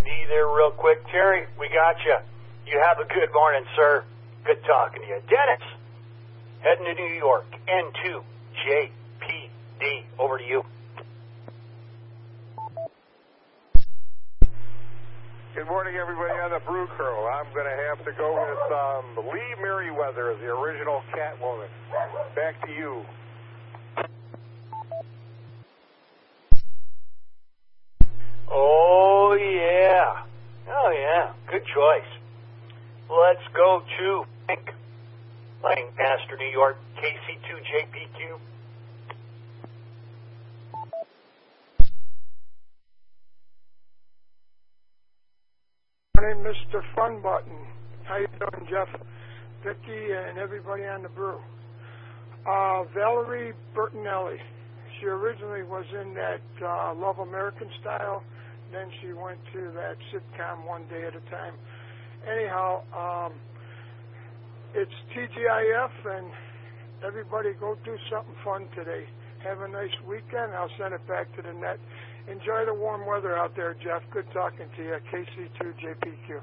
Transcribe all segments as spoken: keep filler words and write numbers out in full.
D there real quick. Terry, we got you. You have a good morning, sir. Good talking to you. Dennis, heading to New York. N two J P D. Over to you. Good morning, everybody on the Brew Crew. I'm going to have to go with um, Lee Merriweather as the original Catwoman. Back to you. Oh, yeah. Oh, yeah. Good choice. Let's go to Frank, Lancaster, New York, K C two J P Q. Morning, Mister Fun Button. How you doing, Jeff, Vicky, and everybody on the brew? Uh, Valerie Bertinelli. She originally was in that uh, Love American Style. Then she went to that sitcom One Day at a Time. Anyhow, um, it's T G I F, and everybody go do something fun today. Have a nice weekend. I'll send it back to the net. Enjoy the warm weather out there, Jeff. Good talking to you. K C two J P Q.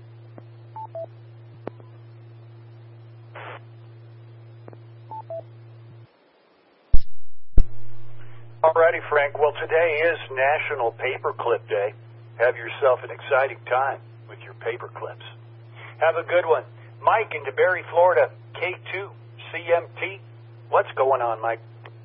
Alrighty, Frank. Well, today is National Paperclip Day. Have yourself an exciting time with your paper clips. Have a good one. Mike in DeBerry, Florida, K two C M T. What's going on, Mike?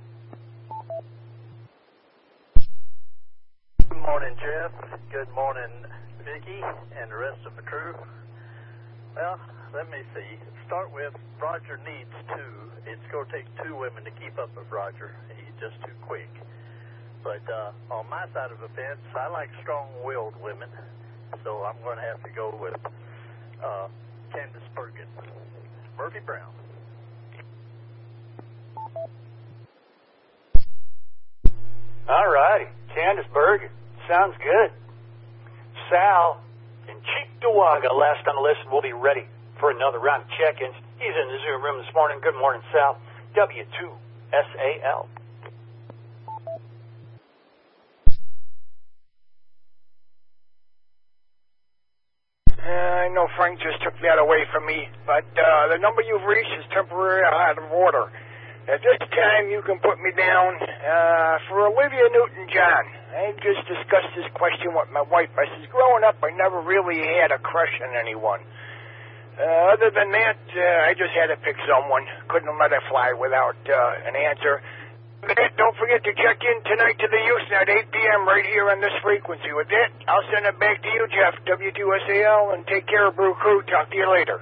Good morning, Jeff. Good morning, Vicky, and the rest of the crew. Well, let me see. Start with Roger needs two. It's going to take two women to keep up with Roger. He's just too quick. But uh, on my side of the fence, I like strong-willed women, so I'm going to have to go with uh, Candace Bergen. Murphy Brown. All righty. Candace Bergen. Sounds good. Sal in Cheektowaga, last on the list, will be ready for another round of check-ins. He's in the Zoom room this morning. Good morning, Sal. W two S A L. Uh, I know Frank just took that away from me, but uh, the number you've reached is temporarily out of order. At this time, you can put me down uh, for Olivia Newton-John. I just discussed this question with my wife. I says, growing up, I never really had a crush on anyone. Uh, other than that, uh, I just had to pick someone. Couldn't let it fly without uh, an answer. Don't forget to check in tonight to the Usenet, eight p.m. right here on this frequency. With that, I'll send it back to you, Jeff, W two S A L, and take care of Brew Crew. Talk to you later.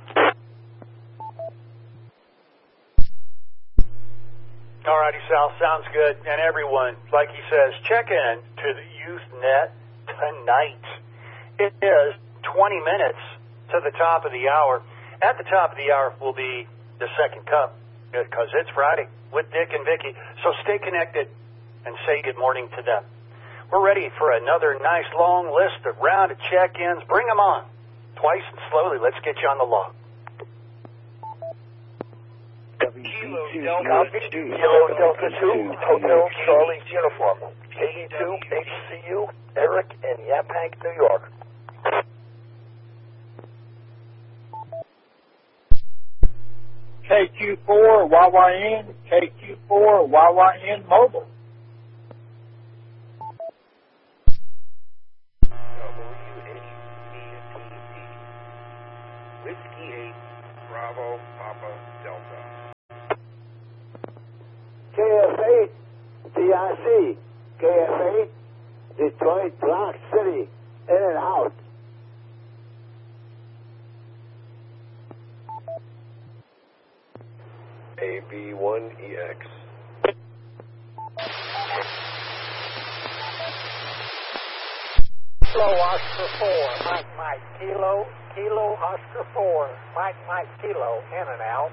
All righty, Sal, sounds good. And everyone, like he says, check in to the Usenet tonight. It is twenty minutes to the top of the hour. At the top of the hour will be the second cup, because it's Friday with Dick and Vicky. So stay connected and say good morning to them. We're ready for another nice long list of round of check-ins. Bring them on. Twice and slowly. Let's get you on the log. Kilo Delta two, Kilo Delta two, Hotel Charlie's uniform. K D two, H C U, Eric in Yaphank, New York. K Q four, Y Y N, K Q four, Y Y N Mobile. Whiskey eight, Bravo, Papa, Delta. K F eight, D I C, K F eight, Detroit, Rock City, in and out. A B one E X. Kilo Oscar four, Mike Mike Kilo, Kilo Oscar four, Mike Mike Kilo, in and out.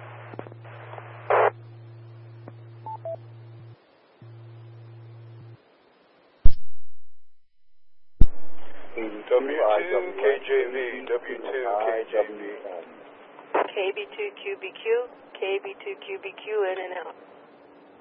W two K J V, W two K J V. K B two Q B Q, K B two Q B Q, in and out.